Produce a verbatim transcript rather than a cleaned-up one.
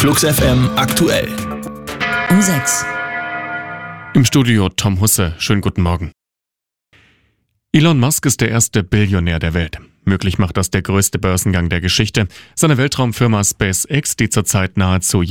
Flux F M aktuell. Um sechs. Im Studio Tom Husse. Schönen guten Morgen. Elon Musk ist der erste Billionär der Welt. Möglich macht das der größte Börsengang der Geschichte. Seine Weltraumfirma SpaceX, die zurzeit nahezu